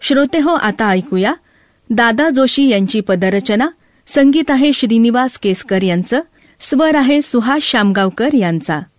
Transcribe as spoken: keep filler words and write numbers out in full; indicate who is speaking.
Speaker 1: श्रोते हो, आता ऐकूया दादा जोशी यांची पदरचना. संगीत आहे श्रीनिवास केसकर यांचं, स्वर आहे सुहास शामगावकर यांचा.